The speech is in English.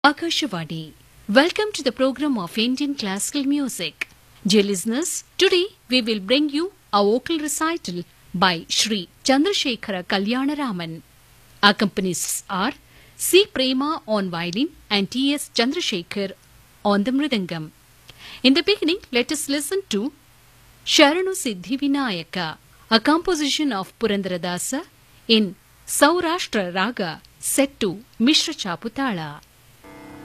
Akashvani. Welcome to the program of Indian Classical Music. Dear listeners, today we will bring you a vocal recital by Shri Chandrasekhara Kalyanaraman. Accompanists are C. Prema on violin and T. S. Chandrasekhar on the mridangam. In the beginning, let us listen to Sharanu Siddhi Vinayaka, a composition of Purandaradasa in Saurashtra Raga set to Mishra Chaputala.